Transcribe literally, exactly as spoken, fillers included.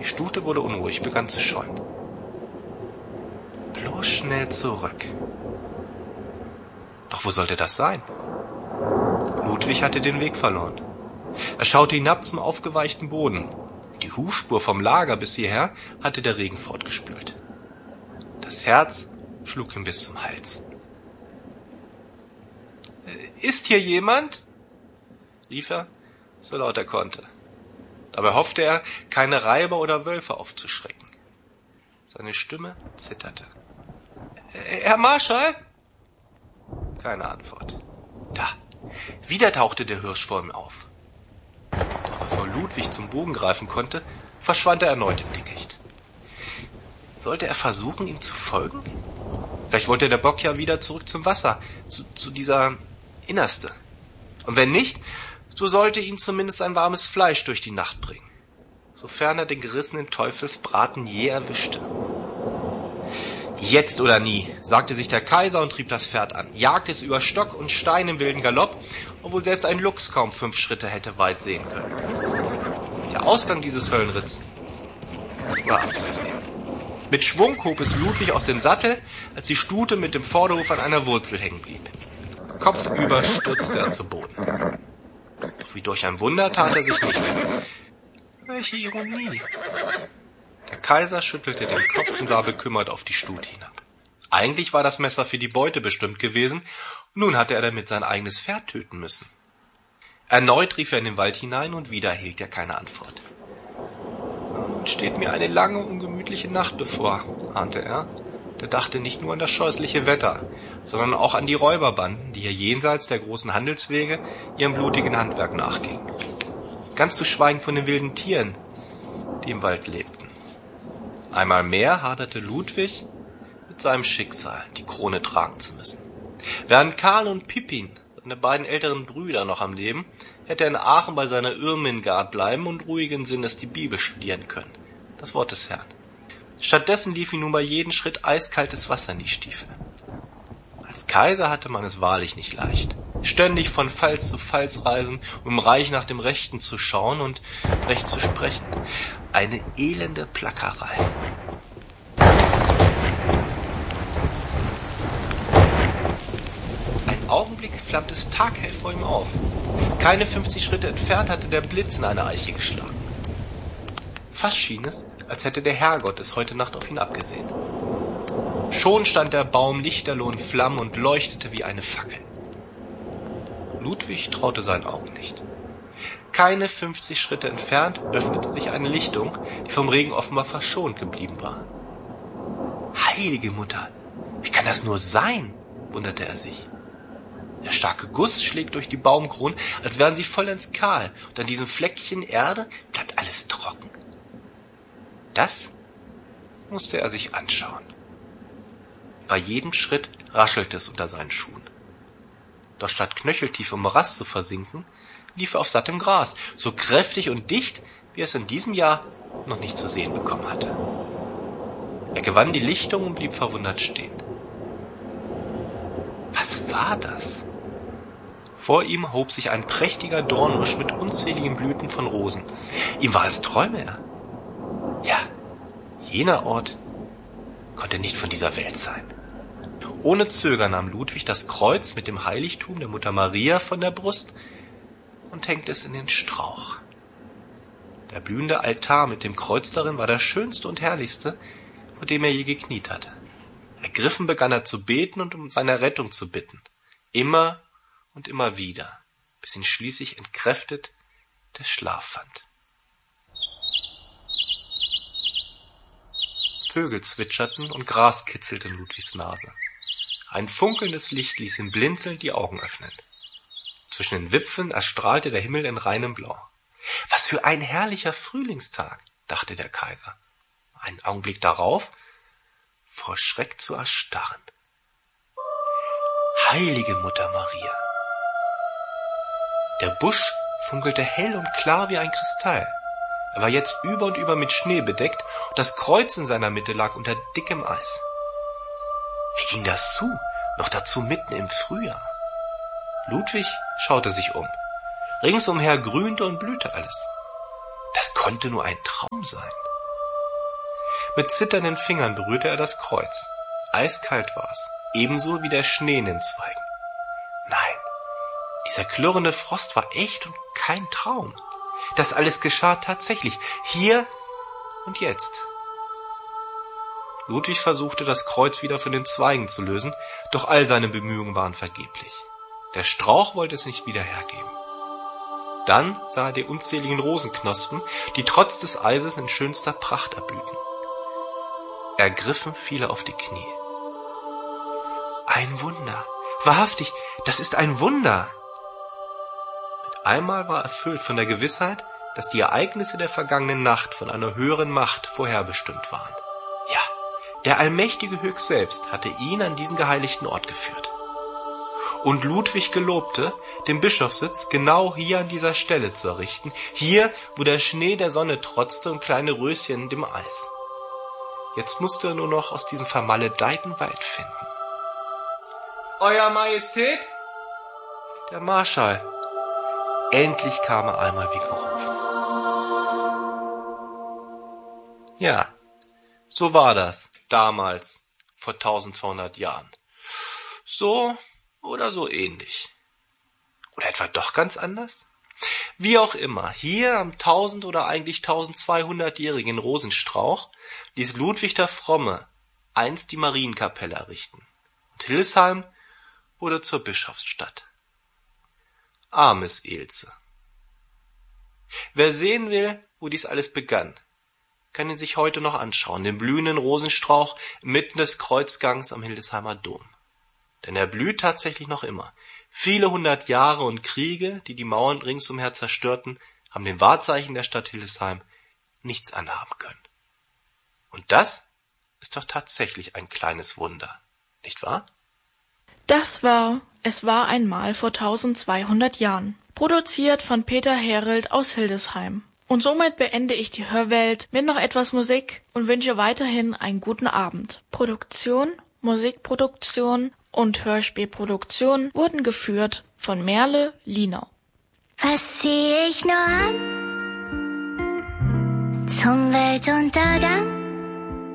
Die Stute wurde unruhig, begann zu scheuen. Bloß schnell zurück. Doch wo sollte das sein? Ludwig hatte den Weg verloren. Er schaute hinab zum aufgeweichten Boden. Die Hufspur vom Lager bis hierher hatte der Regen fortgespült. Das Herz schlug ihm bis zum Hals. »Ist hier jemand?« rief er, so laut er konnte. Dabei hoffte er, keine Reiber oder Wölfe aufzuschrecken. Seine Stimme zitterte. »Herr Marschall?« Keine Antwort. Da, wieder tauchte der Hirsch vor ihm auf. Doch bevor Ludwig zum Bogen greifen konnte, verschwand er erneut im Dickicht. Sollte er versuchen, ihm zu folgen? Vielleicht wollte der Bock ja wieder zurück zum Wasser, zu, zu dieser Innerste. Und wenn nicht, so sollte ihn zumindest ein warmes Fleisch durch die Nacht bringen, sofern er den gerissenen Teufelsbraten je erwischte. Jetzt oder nie, sagte sich der Kaiser und trieb das Pferd an, jagte es über Stock und Stein im wilden Galopp, obwohl selbst ein Luchs kaum fünf Schritte hätte weit sehen können. Der Ausgang dieses Höllenritts war abzusehen. Mit Schwung hob es Ludwig aus dem Sattel, als die Stute mit dem Vorderhuf an einer Wurzel hängen blieb. Kopfüber stürzte er zu Boden. Doch wie durch ein Wunder tat er sich nichts. Welche Ironie! Der Kaiser schüttelte den Kopf und sah bekümmert auf die Stute hinab. Eigentlich war das Messer für die Beute bestimmt gewesen, nun hatte er damit sein eigenes Pferd töten müssen. Erneut rief er in den Wald hinein und wieder erhielt er keine Antwort. Nun steht mir eine lange, ungemütliche Nacht bevor, ahnte er. Der dachte nicht nur an das scheußliche Wetter, sondern auch an die Räuberbanden, die hier jenseits der großen Handelswege ihrem blutigen Handwerk nachgingen. Ganz zu schweigen von den wilden Tieren, die im Wald lebten. Einmal mehr haderte Ludwig mit seinem Schicksal, die Krone tragen zu müssen. Wären Karl und Pippin, seine beiden älteren Brüder, noch am Leben, hätte er in Aachen bei seiner Irmingard bleiben und ruhigen Sinnes die Bibel studieren können. Das Wort des Herrn. Stattdessen lief ihm nun bei jedem Schritt eiskaltes Wasser in die Stiefel. Als Kaiser hatte man es wahrlich nicht leicht. Ständig von Pfalz zu Pfalz reisen, um im Reich nach dem Rechten zu schauen und Recht zu sprechen. Eine elende Plackerei. Ein Augenblick flammte es taghell vor ihm auf. Keine fünfzig Schritte entfernt hatte der Blitz in eine Eiche geschlagen. Fast schien es, als hätte der Herrgott es heute Nacht auf ihn abgesehen. Schon stand der Baum lichterloh in Flammen und leuchtete wie eine Fackel. Ludwig traute seinen Augen nicht. Keine fünfzig Schritte entfernt öffnete sich eine Lichtung, die vom Regen offenbar verschont geblieben war. Heilige Mutter, wie kann das nur sein? Wunderte er sich. Der starke Guss schlägt durch die Baumkronen, als wären sie vollends kahl, und an diesem Fleckchen Erde bleibt alles trocken. Das musste er sich anschauen. Bei jedem Schritt raschelte es unter seinen Schuhen. Doch statt knöcheltief im Morast zu versinken, lief er auf sattem Gras, so kräftig und dicht, wie er es in diesem Jahr noch nicht zu sehen bekommen hatte. Er gewann die Lichtung und blieb verwundert stehen. Was war das? Vor ihm hob sich ein prächtiger Dornbusch mit unzähligen Blüten von Rosen. Ihm war, als träume er. Ja, jener Ort konnte nicht von dieser Welt sein. Ohne Zögern nahm Ludwig das Kreuz mit dem Heiligtum der Mutter Maria von der Brust und hängte es in den Strauch. Der blühende Altar mit dem Kreuz darin war der schönste und herrlichste, vor dem er je gekniet hatte. Ergriffen begann er zu beten und um seine Rettung zu bitten. Immer und immer wieder, bis ihn schließlich entkräftet der Schlaf fand. Vögel zwitscherten und Gras kitzelte in Ludwigs Nase. Ein funkelndes Licht ließ ihm blinzelnd die Augen öffnen. Zwischen den Wipfeln erstrahlte der Himmel in reinem Blau. Was für ein herrlicher Frühlingstag, dachte der Kaiser. Einen Augenblick darauf, vor Schreck zu erstarren. Heilige Mutter Maria! Der Busch funkelte hell und klar wie ein Kristall. Er war jetzt über und über mit Schnee bedeckt und das Kreuz in seiner Mitte lag unter dickem Eis. Wie ging das zu, noch dazu mitten im Frühjahr? Ludwig schaute sich um. Ringsumher grünte und blühte alles. Das konnte nur ein Traum sein. Mit zitternden Fingern berührte er das Kreuz. Eiskalt war es, ebenso wie der Schnee in den Zweigen. Nein, dieser klirrende Frost war echt und kein Traum. Das alles geschah tatsächlich, hier und jetzt. Ludwig versuchte, das Kreuz wieder von den Zweigen zu lösen, doch all seine Bemühungen waren vergeblich. Der Strauch wollte es nicht wieder hergeben. Dann sah er die unzähligen Rosenknospen, die trotz des Eises in schönster Pracht erblühten. Ergriffen fiel er auf die Knie. Ein Wunder, wahrhaftig, das ist ein Wunder. Mit einmal war er erfüllt von der Gewissheit, dass die Ereignisse der vergangenen Nacht von einer höheren Macht vorherbestimmt waren. Ja, der allmächtige Höchst selbst hatte ihn an diesen geheiligten Ort geführt. Und Ludwig gelobte, den Bischofssitz genau hier an dieser Stelle zu errichten, hier, wo der Schnee der Sonne trotzte und kleine Röschen in dem Eis. Jetzt musste er nur noch aus diesem vermaledeiten Wald finden. Euer Majestät? Der Marschall. Endlich kam er einmal wie gerufen. Ja, so war das damals, vor tausendzweihundert Jahren. So oder so ähnlich. Oder etwa doch ganz anders? Wie auch immer, hier am tausend- oder eigentlich tausendzweihundertjährigen Rosenstrauch ließ Ludwig der Fromme einst die Marienkapelle errichten. Und Hildesheim wurde zur Bischofsstadt. Armes Ilse. Wer sehen will, wo dies alles begann, kann ihn sich heute noch anschauen, den blühenden Rosenstrauch inmitten des Kreuzgangs am Hildesheimer Dom. Denn er blüht tatsächlich noch immer. Viele hundert Jahre und Kriege, die die Mauern ringsumher zerstörten, haben den Wahrzeichen der Stadt Hildesheim nichts anhaben können. Und das ist doch tatsächlich ein kleines Wunder, nicht wahr? Das war Es war einmal vor tausendzweihundert Jahren, produziert von Peter Herold aus Hildesheim. Und somit beende ich die Hörwelt mit noch etwas Musik und wünsche weiterhin einen guten Abend. Produktion, Musikproduktion und Hörspielproduktion wurden geführt von Merle Lienau. Was zieh ich nur an zum Weltuntergang?